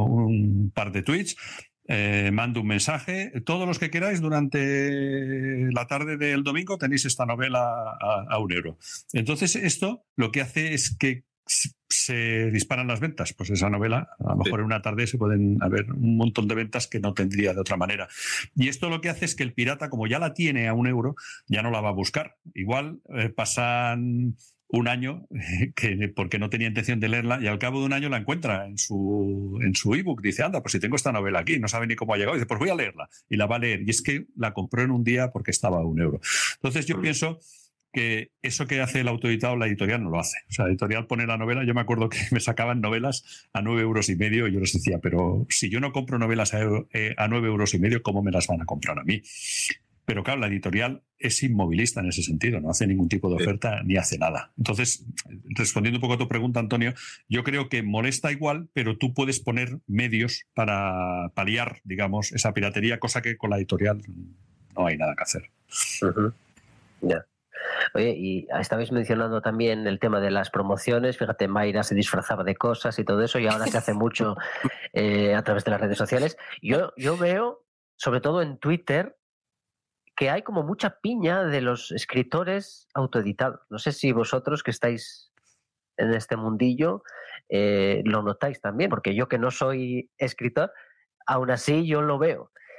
Speaker 6: un par de tweets, eh, mando un mensaje. Todos los que queráis durante la tarde del domingo tenéis esta novela a, a un euro. Entonces esto lo que hace es que se disparan las ventas. Pues esa novela, a lo mejor sí. En una tarde se pueden haber un montón de ventas que no tendría de otra manera. Y esto lo que hace es que el pirata, como ya la tiene a un euro, ya no la va a buscar. Igual eh, pasan un año eh, que, porque no tenía intención de leerla y al cabo de un año la encuentra en su, en su ebook. Dice, anda, pues si tengo esta novela aquí, no sabe ni cómo ha llegado. Dice, pues voy a leerla. Y la va a leer. Y es que la compró en un día porque estaba a un euro. Entonces yo pienso que eso que hace el autoeditado, la editorial no lo hace. O sea, la editorial pone la novela, yo me acuerdo que me sacaban novelas a nueve euros y medio y yo les decía, pero si yo no compro novelas a, eh, a nueve euros y medio, ¿cómo me las van a comprar a mí? Pero claro, la editorial es inmovilista en ese sentido, no hace ningún tipo de oferta ni hace nada. Entonces, respondiendo un poco a tu pregunta, Antonio, yo creo que molesta igual, pero tú puedes poner medios para paliar, digamos, esa piratería, cosa que con la editorial no hay nada que hacer.
Speaker 3: Uh-huh. Ya. Yeah. Oye, y estabais mencionando también el tema de las promociones. Fíjate, Mayra se disfrazaba de cosas y todo eso, y ahora se hace mucho eh, a través de las redes sociales. Yo, yo veo, sobre todo en Twitter, que hay como mucha piña de los escritores autoeditados. No sé si vosotros que estáis en este mundillo eh, lo notáis también, porque yo que no soy escritor, aún así yo lo veo.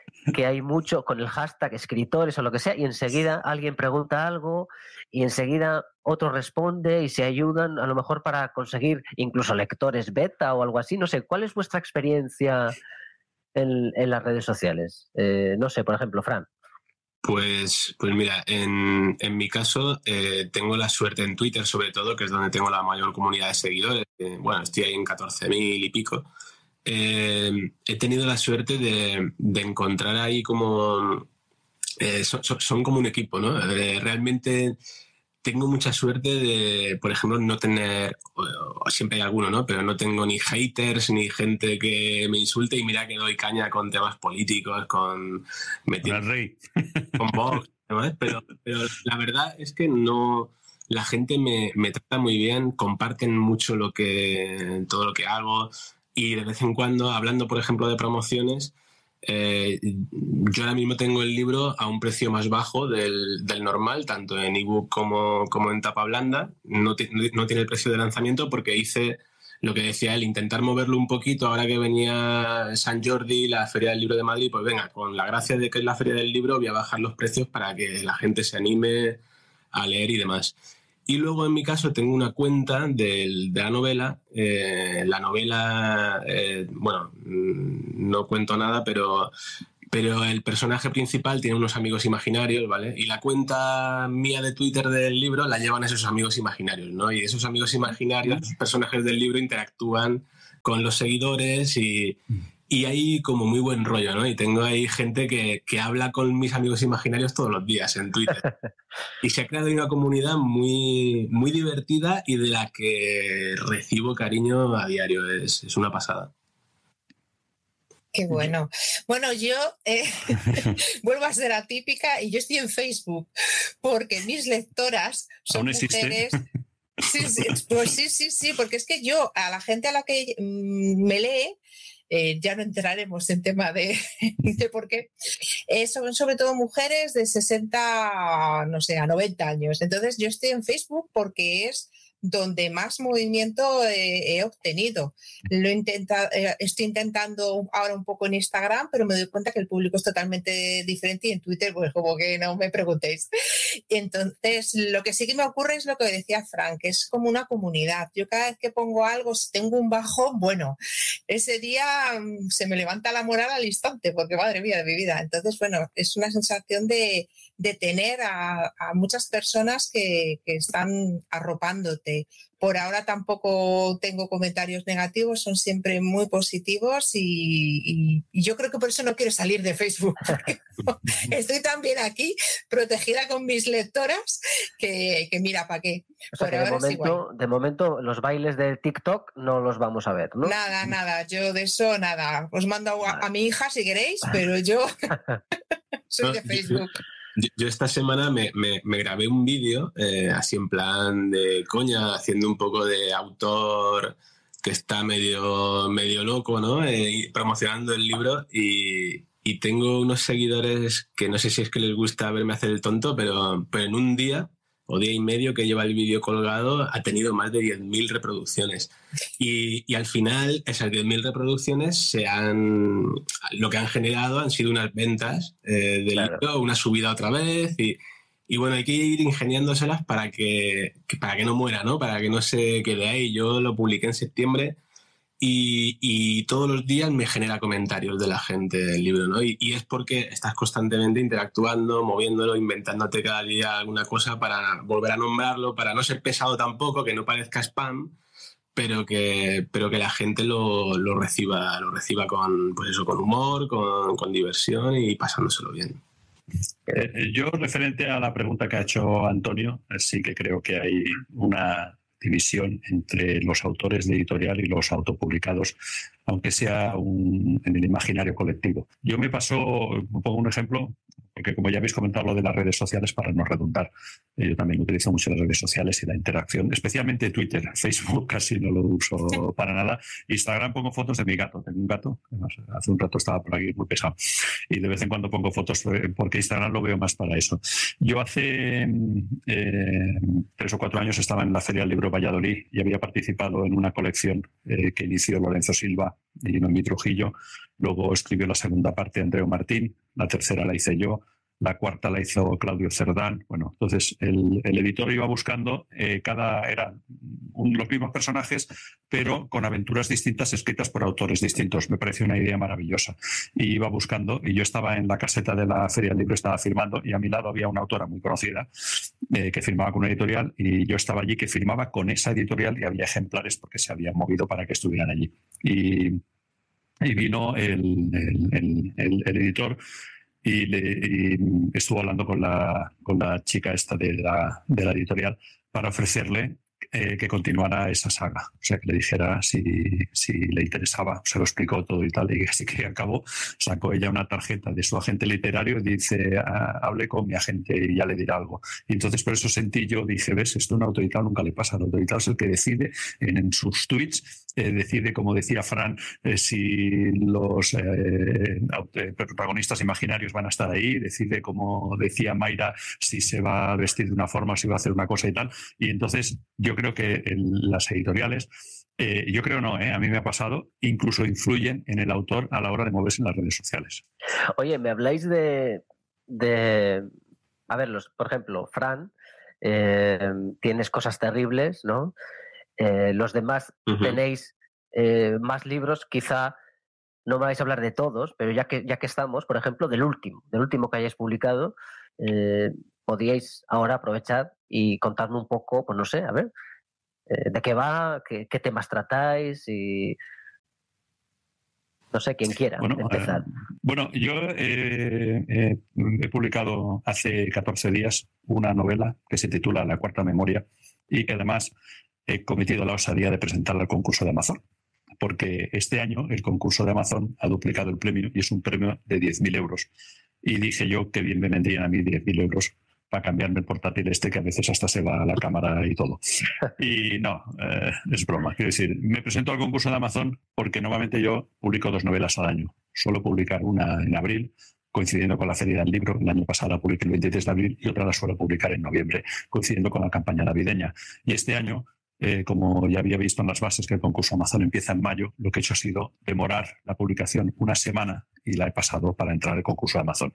Speaker 3: que hay mucho con el hashtag escritores o lo que sea, y enseguida alguien pregunta algo y enseguida otro responde y se ayudan a lo mejor para conseguir incluso lectores beta o algo así. No sé, ¿cuál es vuestra experiencia en, en las redes sociales? Eh, no sé, por ejemplo, Fran.
Speaker 5: Pues, pues mira, en, en mi caso eh, tengo la suerte en Twitter, sobre todo, que es donde tengo la mayor comunidad de seguidores. Eh, bueno, estoy ahí en catorce mil y pico. Eh, he tenido la suerte de, de encontrar ahí como... Eh, son, son como un equipo, ¿no? Eh, realmente tengo mucha suerte de, por ejemplo, no tener... O, o siempre hay alguno, ¿no? Pero no tengo ni haters, ni gente que me insulte y mira que doy caña con temas políticos, con...
Speaker 6: Con el rey.
Speaker 5: Con Vox, ¿no? pero, pero la verdad es que no... La gente me, me trata muy bien, comparten mucho lo que, todo lo que hago y de vez en cuando, hablando por ejemplo de promociones, eh, yo ahora mismo tengo el libro a un precio más bajo del, del normal, tanto en ebook como, como en tapa blanda. No, t- no tiene el precio de lanzamiento porque hice lo que decía él, intentar moverlo un poquito ahora que venía San Jordi, la Feria del Libro de Madrid, pues venga, con la gracia de que es la Feria del Libro voy a bajar los precios para que la gente se anime a leer y demás. Y luego, en mi caso, tengo una cuenta del, de la novela. Eh, la novela, eh, bueno, no cuento nada, pero, pero el personaje principal tiene unos amigos imaginarios, ¿vale? Y la cuenta mía de Twitter del libro la llevan esos amigos imaginarios, ¿no? Y esos amigos imaginarios, los personajes del libro interactúan con los seguidores y... Y hay como muy buen rollo, ¿no? Y tengo ahí gente que, que habla con mis amigos imaginarios todos los días en Twitter. Y se ha creado una comunidad muy, muy divertida y de la que recibo cariño a diario. Es, es una pasada.
Speaker 4: Qué bueno. Bueno, yo eh, vuelvo a ser atípica y yo estoy en Facebook porque mis lectoras son
Speaker 6: ¿Aún existe?
Speaker 4: mujeres... Sí, sí, pues sí, sí, sí, porque es que yo, a la gente a la que mm, me lee, Eh, ya no entraremos en tema de, de por qué, eh, son sobre todo mujeres de sesenta, no sé, a noventa años. Entonces yo estoy en Facebook porque es donde más movimiento eh, he obtenido. Lo intenta, eh, estoy intentando ahora un poco en Instagram, pero me doy cuenta que el público es totalmente diferente y en Twitter pues como que no me preguntéis. Entonces lo que sí que me ocurre es lo que decía Frank, que es como una comunidad. Yo cada vez que pongo algo, si tengo un bajón, bueno, ese día um, se me levanta la moral al instante porque madre mía de mi vida. Entonces bueno, es una sensación de, de tener a, a muchas personas que, que están arropándote. Por ahora tampoco tengo comentarios negativos, son siempre muy positivos y, y, y yo creo que por eso no quiero salir de Facebook. Estoy tan bien aquí, protegida con mis lectoras, que, que mira, ¿para qué?
Speaker 3: O sea,
Speaker 4: por
Speaker 3: que
Speaker 4: ahora
Speaker 3: de,
Speaker 4: es
Speaker 3: momento,
Speaker 4: igual.
Speaker 3: de momento los bailes de TikTok no los vamos a ver, ¿no?
Speaker 4: Nada, nada, yo de eso nada. Os mando a, a mi hija si queréis, pero yo soy de Facebook.
Speaker 5: Yo, yo esta semana me, me, me grabé un vídeo eh, así en plan de coña, haciendo un poco de autor que está medio, medio loco, ¿no? Eh, promocionando el libro y, y tengo unos seguidores que no sé si es que les gusta verme hacer el tonto, pero, pero en un día o día y medio que lleva el vídeo colgado ha tenido más de diez mil reproducciones. Y, y al final esas diez mil reproducciones se han, lo que han generado han sido unas ventas eh, del
Speaker 3: Claro.
Speaker 5: libro, una subida otra vez y, y bueno, hay que ir ingeniándoselas para que, que, para que no muera, ¿no? Para que no se quede ahí. Yo lo publiqué en septiembre y, y todos los días me genera comentarios de la gente del libro, ¿no? Y, y es porque estás constantemente interactuando, moviéndolo, inventándote cada día alguna cosa para volver a nombrarlo, para no ser pesado tampoco, que no parezca spam, pero que, pero que la gente lo, lo reciba, lo reciba con, pues eso, con humor, con, con diversión y pasándoselo bien.
Speaker 6: Eh, yo, referente a la pregunta que ha hecho Antonio, eh, sí que creo que hay una división entre los autores de editorial y los autopublicados, aunque sea un, en el imaginario colectivo. Yo me paso, pongo un ejemplo, porque como ya habéis comentado lo de las redes sociales, para no redundar, yo también utilizo mucho las redes sociales y la interacción, especialmente Twitter. Facebook casi no lo uso para nada. Instagram pongo fotos de mi gato. Tengo un gato, además, hace un rato estaba por aquí muy pesado, y de vez en cuando pongo fotos porque Instagram lo veo más para eso. Yo hace eh, tres o cuatro años estaba en la Feria del Libro de Valladolid y había participado en una colección eh, que inició Lorenzo Silva y Noemí Trujillo, luego escribió la segunda parte Andreu Martín, la tercera la hice yo, la cuarta la hizo Claudio Cerdán. Bueno, entonces el, el editor iba buscando, eh, cada eran un, los mismos personajes, pero con aventuras distintas escritas por autores distintos. Me pareció una idea maravillosa. Y iba buscando, y yo estaba en la caseta de la Feria del Libro, estaba firmando, y a mi lado había una autora muy conocida eh, que firmaba con una editorial, y yo estaba allí que firmaba con esa editorial, y había ejemplares porque se habían movido para que estuvieran allí. Y, y vino el, el, el, el, el editor y, le, y estuvo hablando con la, con la chica esta de la, de la editorial para ofrecerle eh, que continuara esa saga. O sea, que le dijera si, si le interesaba. Se lo explicó todo y tal. Y así que acabó, sacó ella una tarjeta de su agente literario y dice, ah, hablé con mi agente y ya le dirá algo. Y entonces por eso sentí yo, dije, ves, esto a un autoeditado nunca le pasa. El autoeditado es el que decide en, en sus tweets, eh, decide, como decía Fran, eh, si los eh, protagonistas imaginarios van a estar ahí, decide, como decía Mayra, si se va a vestir de una forma, si va a hacer una cosa y tal. Y entonces yo creo que en las editoriales, eh, yo creo no, eh, a mí me ha pasado, incluso influyen en el autor a la hora de moverse en las redes sociales.
Speaker 3: Oye, me habláis de, de a ver, los, por ejemplo, Fran, eh, tienes cosas terribles, ¿no? Eh, los demás uh-huh. tenéis eh, más libros, quizá no me vais a hablar de todos, pero ya que, ya que estamos, por ejemplo, del último, del último que hayáis publicado, eh, podíais ahora aprovechar y contarme un poco, pues no sé, a ver, eh, de qué va, qué, qué temas tratáis y... No sé, quien quiera
Speaker 6: bueno,
Speaker 3: empezar.
Speaker 6: Eh, bueno, yo eh, eh, he publicado hace catorce días una novela que se titula La Cuarta Memoria y que además he cometido la osadía de presentarla al concurso de Amazon, porque este año el concurso de Amazon ha duplicado el premio y es un premio de diez mil euros. Y dije yo que bien me vendrían a mí diez mil euros para cambiarme el portátil este, que a veces hasta se va a la cámara y todo. Y no, eh, es broma. Quiero decir, me presento al concurso de Amazon porque normalmente yo publico dos novelas al año. Suelo publicar una en abril, coincidiendo con la Feria del Libro. El año pasado la publiqué el veintitrés de abril y otra la suelo publicar en noviembre, coincidiendo con la campaña navideña. Y este año, eh, como ya había visto en las bases que el concurso Amazon empieza en mayo, lo que he hecho ha sido demorar la publicación una semana y la he pasado para entrar al concurso de Amazon.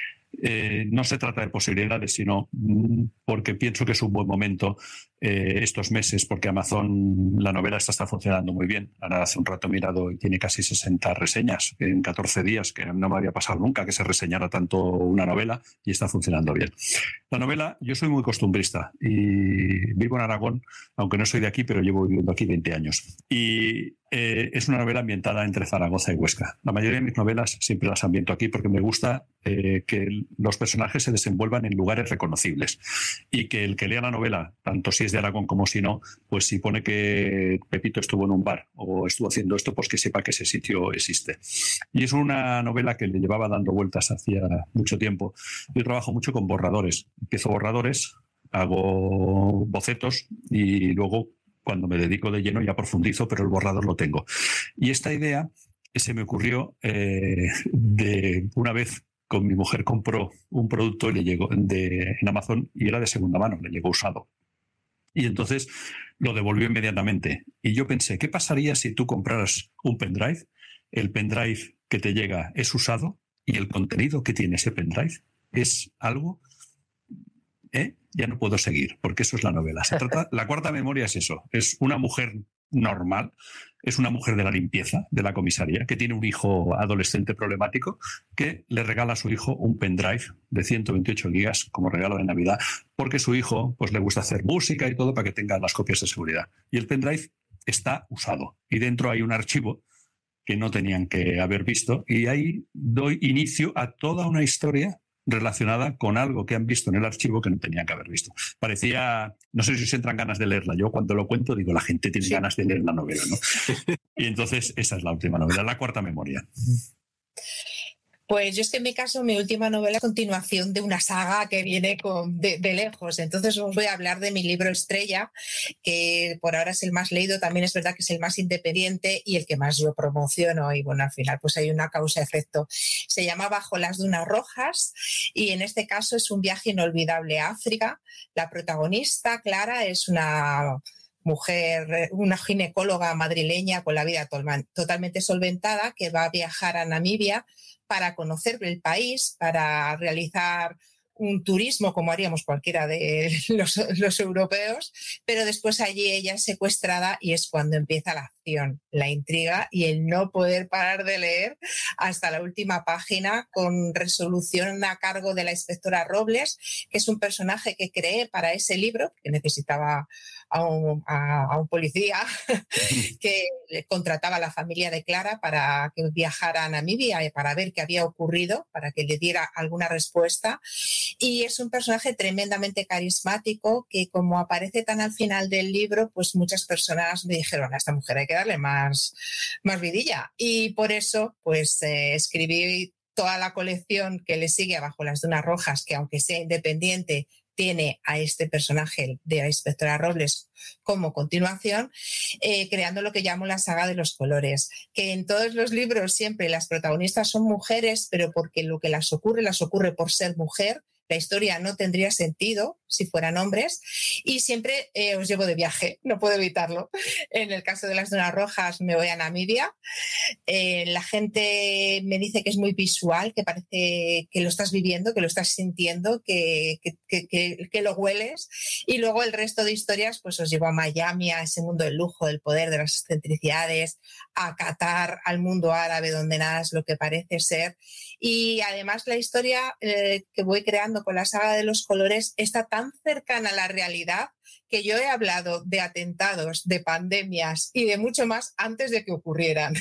Speaker 6: Eh, no se trata de posibilidades, sino mm, porque pienso que es un buen momento eh, estos meses, porque Amazon, la novela esta está funcionando muy bien. Ahora hace un rato he mirado y tiene casi sesenta reseñas en catorce días, que no me había pasado nunca que se reseñara tanto una novela, y está funcionando bien. La novela, yo soy muy costumbrista y vivo en Aragón, aunque no soy de aquí, pero llevo viviendo aquí veinte años. Y eh, es una novela ambientada entre Zaragoza y Huesca. La mayoría de mis novelas siempre las ambiento aquí porque me gusta eh, que los personajes se desenvuelvan en lugares reconocibles y que el que lea la novela, tanto si es de Aragón como si no, pues si pone que Pepito estuvo en un bar o estuvo haciendo esto, pues que sepa que ese sitio existe. Y es una novela que le llevaba dando vueltas hacía mucho tiempo. Yo trabajo mucho con borradores. Empiezo borradores, hago bocetos y luego, cuando me dedico de lleno, ya profundizo, pero el borrador lo tengo. Y esta idea se me ocurrió eh, de una vez. Con mi mujer compró un producto y le llegó de, en Amazon y era de segunda mano, le llegó usado. Y entonces lo devolvió inmediatamente. Y yo pensé, ¿qué pasaría si tú compraras un pendrive? El pendrive que te llega es usado y el contenido que tiene ese pendrive es algo... ¿eh? Ya no puedo seguir, porque eso es la novela. Se trata, la cuarta memoria es eso, es una mujer normal, es una mujer de la limpieza, de la comisaría, que tiene un hijo adolescente problemático, que le regala a su hijo un pendrive de ciento veintiocho gigas como regalo de Navidad, porque su hijo pues, le gusta hacer música y todo para que tenga las copias de seguridad. Y el pendrive está usado, y dentro hay un archivo que no tenían que haber visto, y ahí doy inicio a toda una historia relacionada con algo que han visto en el archivo que no tenían que haber visto. Parecía, no sé si os entran ganas de leerla. Yo cuando lo cuento digo, la gente tiene sí. ganas de leer la novela, ¿no? Y entonces esa es la última novela, La Cuarta Memoria.
Speaker 4: Pues yo es que en mi caso mi última novela es continuación de una saga que viene con, de, de lejos. Entonces os voy a hablar de mi libro estrella, que por ahora es el más leído. También es verdad que es el más independiente y el que más yo promociono. Y bueno, al final pues hay una causa-efecto. Se llama Bajo las Dunas Rojas y en este caso es un viaje inolvidable a África. La protagonista, Clara, es una... mujer, una ginecóloga madrileña con la vida totalmente solventada, que va a viajar a Namibia para conocer el país, para realizar un turismo como haríamos cualquiera de los, los europeos, pero después allí ella es secuestrada y es cuando empieza la acción, la intriga y el no poder parar de leer hasta la última página, con resolución a cargo de la inspectora Robles, que es un personaje que creé para ese libro, que necesitaba a un, a, a un policía que contrataba a la familia de Clara para que viajara a Namibia y para ver qué había ocurrido, para que le diera alguna respuesta. Y es un personaje tremendamente carismático que, como aparece tan al final del libro, pues muchas personas me dijeron: a esta mujer hay que darle más, más vidilla. Y por eso pues eh, escribí toda la colección que le sigue Bajo las Dunas Rojas, que aunque sea independiente tiene a este personaje de la inspectora Robles como continuación, eh, creando lo que llamo la saga de los colores, que en todos los libros siempre las protagonistas son mujeres, pero porque lo que las ocurre, las ocurre por ser mujer. La historia no tendría sentido si fueran hombres, y siempre eh, os llevo de viaje, no puedo evitarlo. En el caso de las Dunas Rojas me voy a Namibia. Eh, la gente me dice que es muy visual, que parece que lo estás viviendo, que lo estás sintiendo, que, que, que, que, que lo hueles. Y luego el resto de historias pues os llevo a Miami, a ese mundo del lujo, del poder, de las excentricidades, a Qatar, al mundo árabe, donde nada es lo que parece ser. Y además la historia eh, que voy creando con la saga de los colores está tan cercana a la realidad que yo he hablado de atentados, de pandemias y de mucho más antes de que ocurrieran.